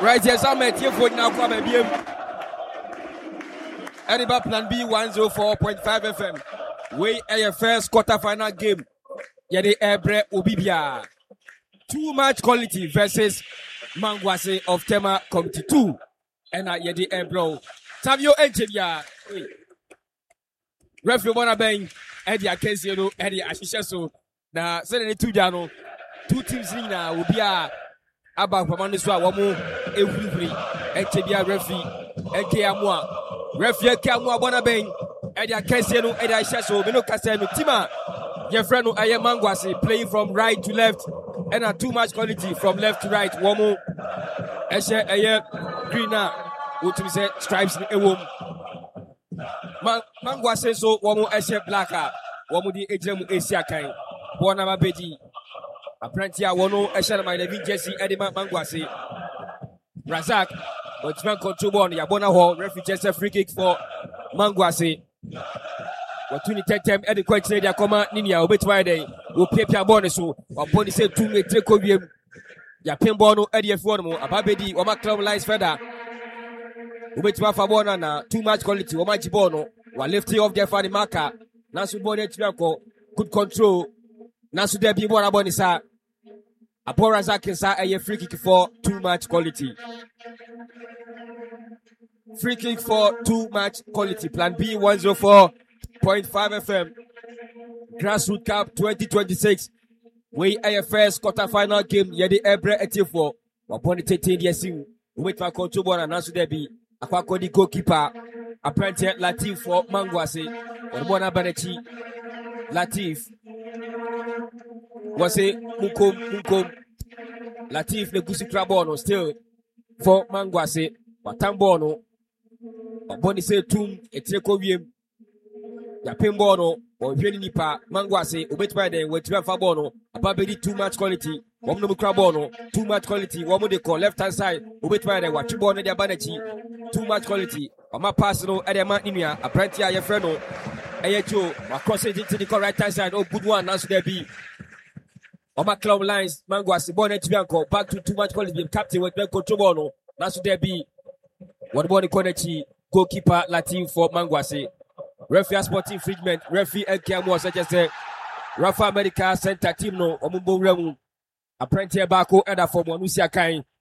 Right, yes, I'm at here for now. Come and be Ediba Plan B 104.5 FM. We are your first quarter-final game. Yede Ebre Obibia. Too much quality versus Mangwase of Tema Committee 2. And Yede Ebro. Tavio Enjebia. Referee Bonabeng. Eddie Akensio. Eddie Ashishaso. Na sene two jano. Two teams in will be a about Pamanuswa Wamu Evri. Enjebia referee. Enke Amwa. Referee Kamwa Bonabeng. Eddie Akensio. Eddie Ashishaso. Mino Kasenu. Tima. Jeffreno Aye Mangwase playing from right to left and too much quality from left to right. Womu Eshe Aye Greener Utumise stripes in Ewom Mangwase so Womu Eshe Blacker Womu di Ejemu Esiakai Bonama Beji Apprentia Wono Eshe my David Jesse Edima Mangwase Razak but man control ball Yabona Hall refugees a free kick for Mangwase. Opportunity time at the question they come Ninia obetwa dey wo pia ball so oponi say 2 metre ko wiem ya pin ball no ADF one mo ababedi wo ma club lines further obetwa fa ball na too much quality wo ma ji ball no wa lifting off there for the marker na so ball dey ko good control na so there be ball aboni sa Apora Zakinsa a free kick for too much quality. Free kick for too much quality. Plan B 104.5 FM. Grassroots Cup 2026. We AFS quarter-final game. Yedi Ebre Etifo. Waponi 13 years. Wait for control ball and Nasu Debi. Akwako di goalkeeper. Apprentice Latif for Mangwase. Wabona Banechi. Latif. Wase Mukom. Latif Negusi Krabono still for Mangwase. Watambono. Waboni se tum etreko wiem. Ya pimbono or nipa Mangwase ubetwa de wetua fabono ababedi too much quality womu krabono too much quality womu de call left hand side ubetwa de wachibono de abanachi too much quality oma pass no e de ma nimia apprentice aye freno ayecho across it into the right hand side oh good one now so there be oma club lines Mangwase bonnet bianco back to too much quality captain with control bono now so there be what body konechi goalkeeper Latif for Mangwase. Referee sporting infringement. Referee Enkiamu such as the Rafa Medical Center team no Omumbo Remu. Apprentice Bako and for Monusia Kain.